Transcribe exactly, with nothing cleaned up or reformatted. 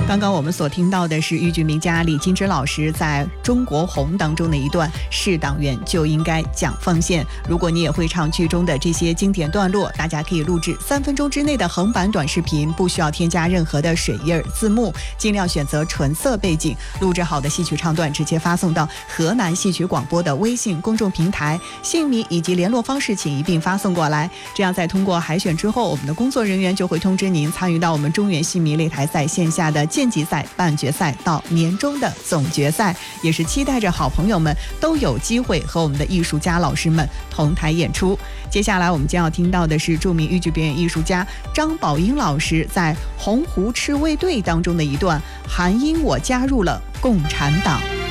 刚刚我们所听到的是豫剧名家李金枝老师在中国红当中的一段是党员就应该讲放线。如果你也会唱剧中的这些经典段落，大家可以录制三分钟之内的横版短视频，不需要添加任何的水印字幕，尽量选择纯色背景，录制好的戏曲唱段直接发送到河南戏曲广播的微信公众平台，姓名以及联络方式请一并发送过来，这样在通过海选之后，我们的工作人员就会通知您参与到我们中原戏迷擂台赛线下的县级赛、半决赛到年终的总决赛，也是期待着好朋友们都有机会和我们的艺术家老师们同台演出。接下来我们将要听到的是著名豫剧表演艺术家张宝英老师在《洪湖赤卫队》当中的一段：韩因我加入了共产党。